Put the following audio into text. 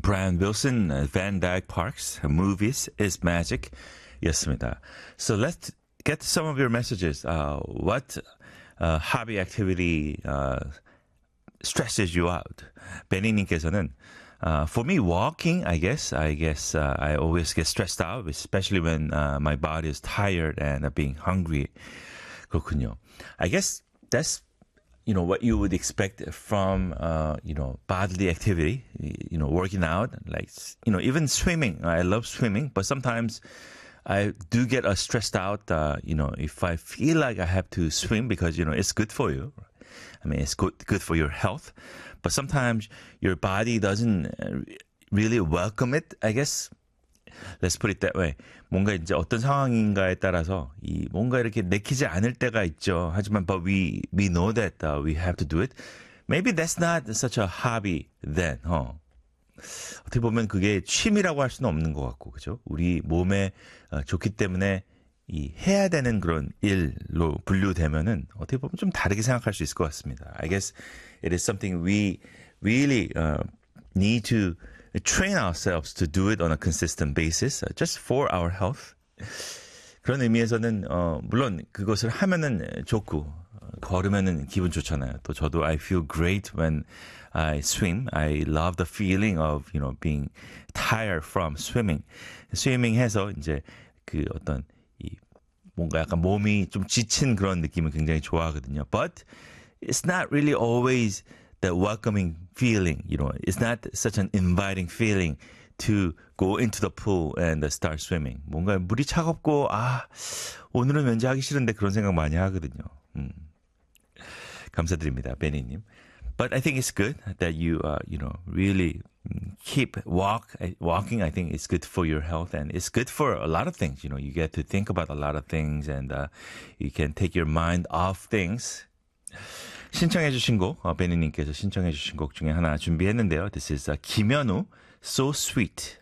Brian Wilson, Van Dyke Parks, Movies is Magic 였습니다. So let's get to some of your messages. What hobby activity stresses you out? 베니님께서는 for me, walking, I guess I always get stressed out, especially when my body is tired and being hungry. 그렇군요. I guess that's what you would expect from bodily activity, working out, like even swimming. I love swimming, but sometimes I do get stressed out, if I feel like I have to swim because it's good for you. I mean, it's good for your health, but sometimes your body doesn't really welcome it, I guess. Let's put it that way. 뭔가 이제 어떤 상황인가에 따라서 뭔가 이렇게 내키지 않을 때가 있죠. 하지만 but we know that we have to do it. Maybe that's not such a hobby then. 어떻게 보면 그게 취미라고 할 수는 없는 것 같고, 그죠? 우리 몸에 좋기 때문에 해야 되는 그런 일로 분류되면은 어떻게 보면 좀 다르게 생각할 수 있을 것 같습니다. I guess it is something we really need to train ourselves to do it on a consistent basis, just for our health. 그런 의미에서는 물론 그것을 하면은 좋고 걸으면은 기분 좋잖아요. 또 저도 I feel great when I swim. I love the feeling of being tired from swimming. 스위밍해서 이제 그 어떤 뭔가 약간 몸이 좀 지친 그런 느낌을 굉장히 좋아하거든요. But it's not really always that welcoming feeling, it's not such an inviting feeling to go into the pool and start swimming. 뭔가 물이 차갑고, 오늘은 왠지 하기 싫은데 그런 생각 많이 하거든요. 감사드립니다, 베니님. But I think it's good that you, really keep walking. I think it's good for your health and it's good for a lot of things. You get to think about a lot of things and you can take your mind off things. 신청해 주신 곡, 베니님께서 신청해 주신 곡 중에 하나 준비했는데요. This is 김현우, So Sweet.